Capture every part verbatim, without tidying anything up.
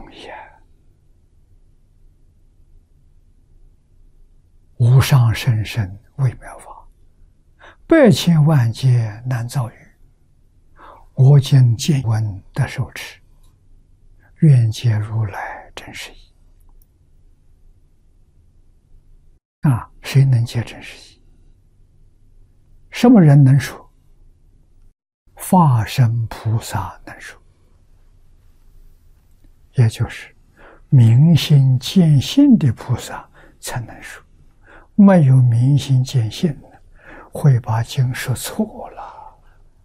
易啊！无上甚深微妙法，百千万劫难遭遇。我今见闻得受持，愿解如来真实义。啊，谁能解真实义？什么人能说？法身菩萨能说，也就是明心见性的菩萨才能说。没有明心见性的，会把经说错了。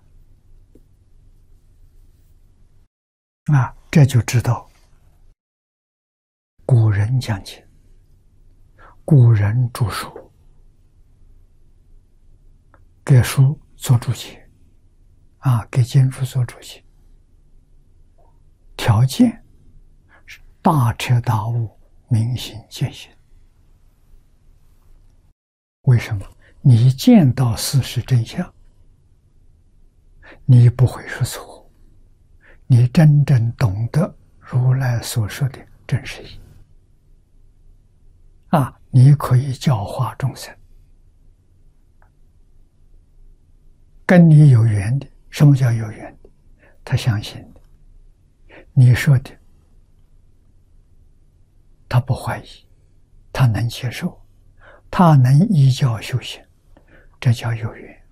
啊，这就知道古人讲经，古人著书，给书做注解，啊，给经书做注解，条件是大彻大悟，明心见性。为什么？你见到事实真相，你不会说错，你真正懂得如来所说的真实义啊！你可以教化众生，跟你有缘的。什么叫有缘的？他相信的，你说的他不怀疑，他能接受，他能依教修行，这叫有缘。